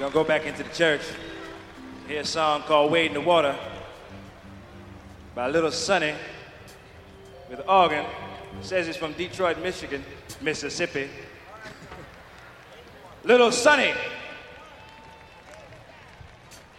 gonna go back into the church. Hear a song called Wade in the Water by Little Sonny with the organ. Says he's from Detroit, Michigan, Mississippi. Little Sonny.